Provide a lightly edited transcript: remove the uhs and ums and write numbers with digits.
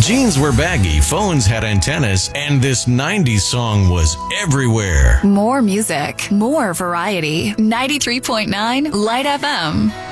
Jeans were baggy, phones had antennas, and this 90s song was everywhere. More music, more variety. 93.9 Light FM.